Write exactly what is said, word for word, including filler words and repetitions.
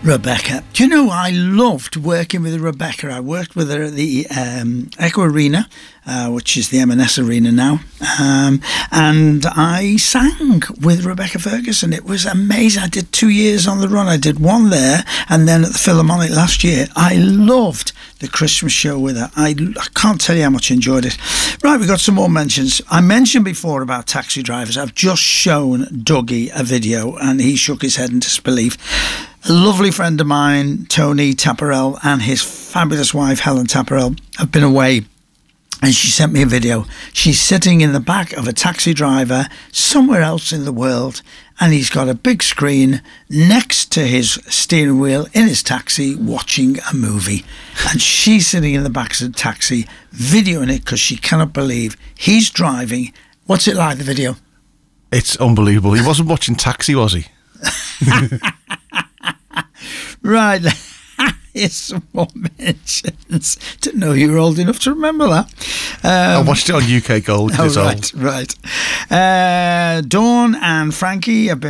Rebecca. Do you know, I loved working with Rebecca. I worked with her at the um, Echo Arena, uh, which is the M and S Arena now, um, and I sang with Rebecca Ferguson. It was amazing. I did two years on the run. I did one there and then at the Philharmonic last year. I loved the Christmas show with her. I, I can't tell you how much I enjoyed it. Right, we've got some more mentions. I mentioned before about taxi drivers. I've just shown Dougie a video and he shook his head in disbelief. A lovely friend of mine, Tony Tapparell, and his fabulous wife, Helen Tapparell, have been away, and she sent me a video. She's sitting in the back of a taxi driver somewhere else in the world, and he's got a big screen next to his steering wheel in his taxi watching a movie. And she's sitting in the back of the taxi videoing it because she cannot believe he's driving. What's it like, the video? It's unbelievable. He wasn't watching Taxi, was he? Right, here's some more mentions. Didn't know you were old enough to remember that. Um, I watched it on U K Gold. Oh, it's right, old. right. Uh, Dawn and Frankie have been